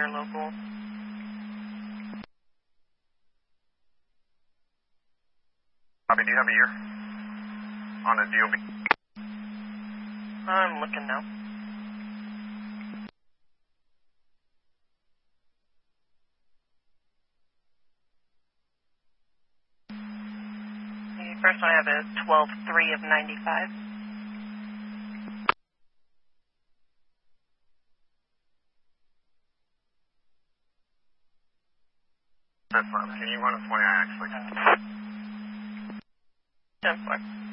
your local. Copy, do you have a year on a DOB? I'm looking now. The first one I have is 12-3 of 95. That's fine. Can you run a 20 actually? 10-4.